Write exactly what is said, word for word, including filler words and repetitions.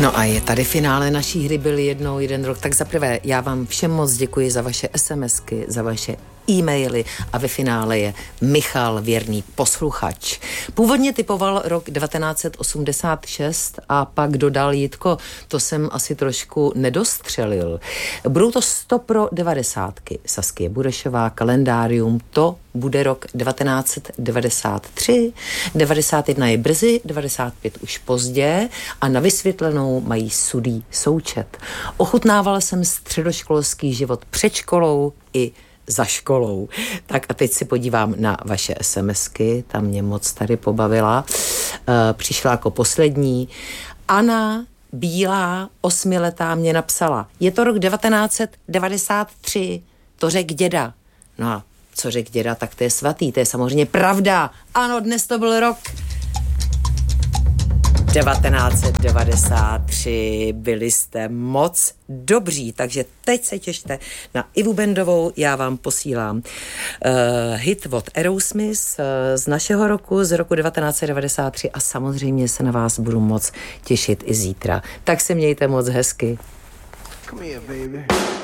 No a je tady finále naší hry Byl jednou jeden rok. Tak zaprvé já vám všem moc děkuji za vaše SMSky, za vaše e-maily a ve finále je Michal, věrný posluchač. Původně typoval rok devatenáct osmdesát šest a pak dodal: Jitko, to jsem asi trošku nedostřelil. Budou to sto pro devadesátky. Saskie Burešová, kalendárium, to bude rok devatenáct devadesát tři, devadesát jedna je brzy, devadesát pět už pozdě a na vysvětlenou mají sudý součet. Ochutnávala jsem středoškolský život před školou i za školou. Tak a teď si podívám na vaše SMSky, ta mě moc tady pobavila. E, přišla jako poslední. Anna Bílá, osmiletá, mě napsala: je to rok devatenáct devadesát tři, to řek děda. No a co řek děda, tak to je svatý, to je samozřejmě pravda. Ano, dnes to byl rok devatenáct devadesát tři, byli jste moc dobří, takže teď se těšte na Ivu Bendovou, já vám posílám uh, hit od Aerosmith uh, z našeho roku, z roku devatenáct devadesát tři a samozřejmě se na vás budu moc těšit i zítra. Tak se mějte moc hezky. Come here, baby.